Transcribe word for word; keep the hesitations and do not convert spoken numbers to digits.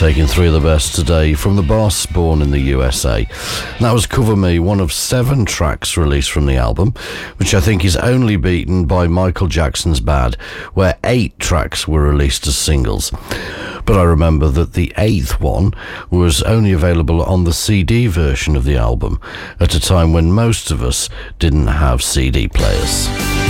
taking three of the best today from the Boss, born in the U S A. And that was Cover Me, one of seven tracks released from the album, which I think is only beaten by Michael Jackson's Bad, where eight tracks were released as singles. But I remember that the eighth one was only available on the C D version of the album, at a time when most of us didn't have C D players.